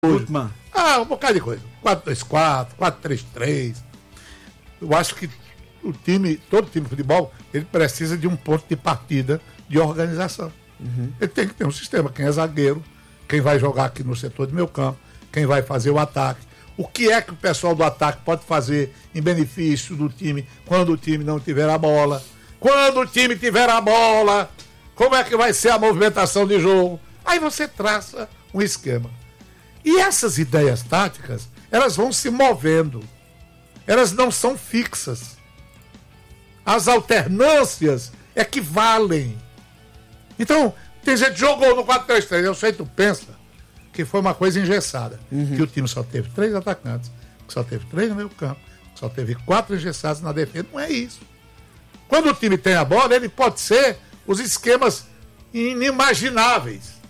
Gutmann. Um bocado de coisa. 4-2-4, 4-3-3. Eu acho que todo time de futebol, ele precisa de um ponto de partida de organização. Ele tem que ter um sistema. Quem é zagueiro, quem vai jogar aqui no setor de meio campo, quem vai fazer o ataque. O que é que o pessoal do ataque pode fazer em benefício do time quando o time não tiver a bola? Quando o time tiver a bola, como é que vai ser a movimentação de jogo? Aí você traça um esquema. E essas ideias táticas, elas vão se movendo. Elas não são fixas. As alternâncias é que valem. Então, tem gente que jogou no 4-3-3. Eu sei, tu pensa que foi uma coisa engessada. Que o time só teve 3 atacantes, que só teve 3 no meio campo, que só teve 4 engessados na defesa. Não é isso. Quando o time tem a bola, ele pode ser os esquemas inimagináveis.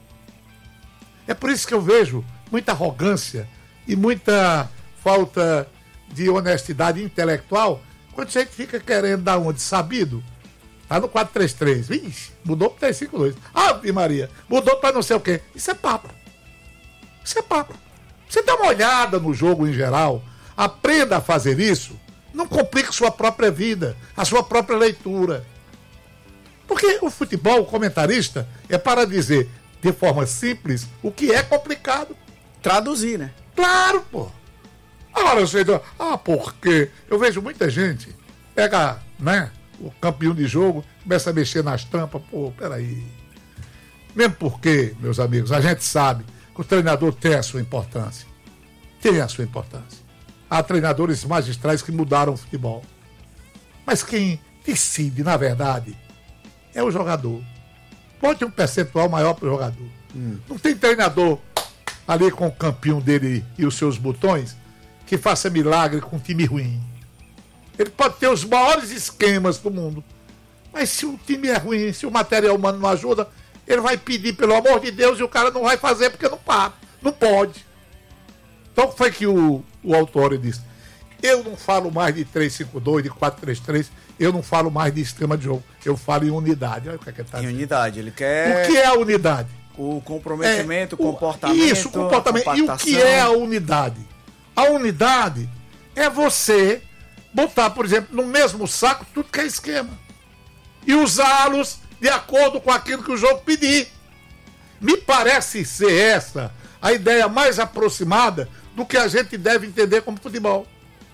É por isso que eu vejo muita arrogância e muita falta de honestidade intelectual quando a gente fica querendo dar uma de sabido. Tá no 4-3-3. Vixe, mudou para 3-5-2. Ave Maria, mudou para não sei o quê. Isso é papo. Isso é papo. Você dá uma olhada no jogo em geral, aprenda a fazer isso, não complique sua própria vida, a sua própria leitura. Porque o futebol, o comentarista, é para dizer de forma simples o que é complicado. Traduzir, né? Claro, pô. Agora eu sei, porque eu vejo muita gente pega, né, o campeão de jogo, começa a mexer nas tampas. Pô, peraí. Mesmo porque, meus amigos, a gente sabe que o treinador tem a sua importância. Tem a sua importância. Há treinadores magistrais que mudaram o futebol. Mas quem decide, na verdade, é o jogador. Pode um percentual maior para o jogador. Não tem treinador ali com o campinho dele e os seus botões que faça milagre com um time ruim. Ele pode ter os maiores esquemas do mundo. Mas se o time é ruim, se o material humano não ajuda, ele vai pedir pelo amor de Deus e o cara não vai fazer porque não para. Não pode. Então foi que o autor disse: eu não falo mais de 3-5-2, de 4-3-3, eu não falo mais de esquema de jogo. Eu falo em unidade. Olha o que é que tá em dizendo. unidade, ele quer... O que é a unidade? O comprometimento, o comportamento. Isso, o comportamento. E o que é a unidade? A unidade é você botar, por exemplo, no mesmo saco tudo que é esquema. E usá-los de acordo com aquilo que o jogo pedir. Me parece ser essa a ideia mais aproximada do que a gente deve entender como futebol.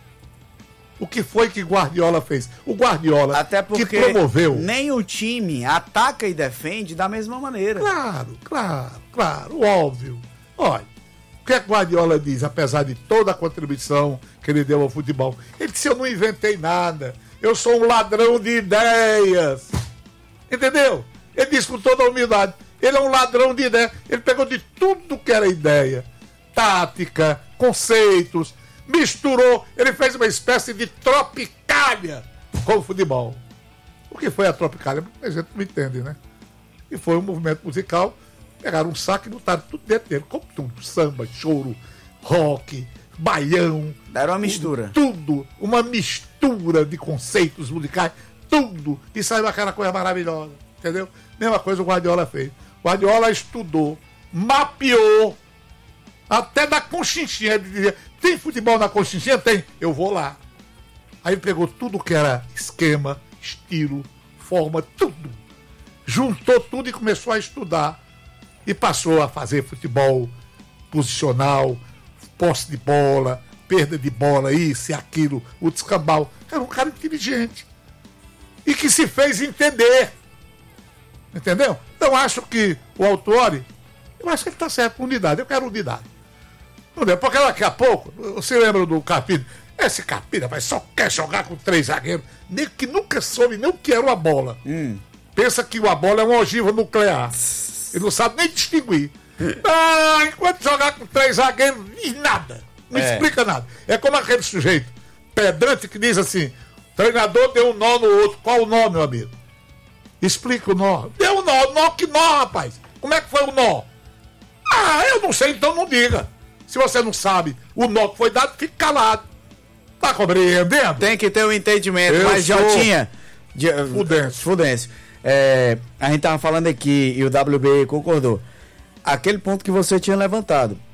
O que foi que Guardiola fez? O Guardiola, até porque que promoveu... nem o time ataca e defende da mesma maneira. Claro, óbvio. Olha, o que Guardiola diz, apesar de toda a contribuição que ele deu ao futebol? Ele disse: eu não inventei nada, eu sou um ladrão de ideias. Entendeu? Ele disse com toda a humildade, ele é um ladrão de ideias. Ele pegou de tudo que era ideia, tática, conceitos, misturou, ele fez uma espécie de tropicália com o futebol. O que foi a tropicália? A gente não entende, né? E foi um movimento musical, pegaram um saco e botaram tudo dentro dele, como tudo, samba, choro, rock, baião. Deram uma mistura. Tudo, uma mistura de conceitos musicais, tudo, e saiu aquela coisa maravilhosa, entendeu? Mesma coisa o Guardiola fez. O Guardiola estudou, mapeou, até da Conchinchina. Ele dizia: tem futebol na Conchinchina? Tem. Eu vou lá. Aí ele pegou tudo que era esquema, estilo, forma, tudo. Juntou tudo e começou a estudar. E passou a fazer futebol posicional, posse de bola, perda de bola, isso e aquilo, o descambal. Era um cara inteligente. E que se fez entender. Entendeu? Então acho que o Autori, eu acho que ele está certo, unidade. Eu quero unidade. Porque daqui a pouco, você lembra do Carpini? Esse Carpini, mas só quer jogar com 3 zagueiros, nem que nunca soube nem o que era uma bola. Pensa que uma bola é uma ogiva nuclear. Ele não sabe nem distinguir. Enquanto jogar com 3 zagueiros, nada. Não explica nada. É como aquele sujeito pedante que diz assim: o treinador deu um nó no outro. Qual o nó, meu amigo? Explica o nó. Deu um nó. Nó que nó, rapaz? Como é que foi o nó? Eu não sei, então não diga. Se você não sabe o nó que foi dado, fique calado. Tá compreendendo? Tem que ter um entendimento. Mas já tinha... Fudêncio. A gente tava falando aqui e o WB concordou. Aquele ponto que você tinha levantado.